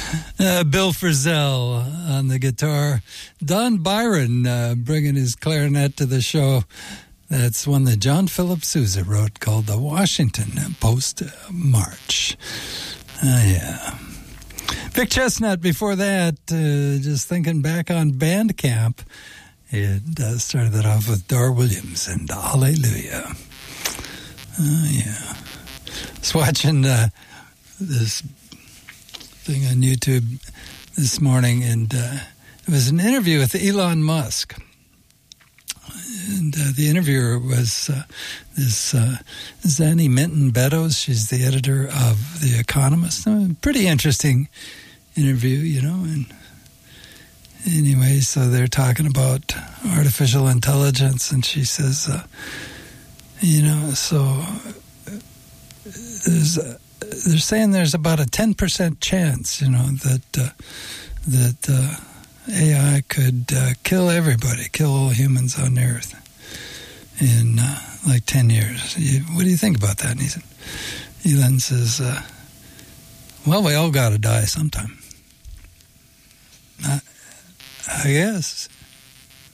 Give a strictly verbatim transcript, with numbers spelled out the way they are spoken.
Uh, Bill Frisell on the guitar. Don Byron uh, bringing his clarinet to the show. That's one that John Philip Sousa wrote called the Washington Post March. Uh, yeah. Vic Chestnut before that, uh, just thinking back on Bandcamp. It uh, started it off with Dar Williams and Hallelujah. Oh, yeah. I was watching uh, this thing on YouTube this morning, and uh, it was an interview with Elon Musk. And uh, the interviewer was uh, this uh, Zanny Minton Beddoes. She's the editor of The Economist. A pretty interesting interview, you know, and anyway, so they're talking about artificial intelligence, and she says, uh, you know, so there's, uh, they're saying there's about a ten percent chance, you know, that uh, that uh, A I could uh, kill everybody, kill all humans on Earth in uh, like ten years. You, what do you think about that? And he said, Elon says, uh, well, we all got to die sometime. I, I guess.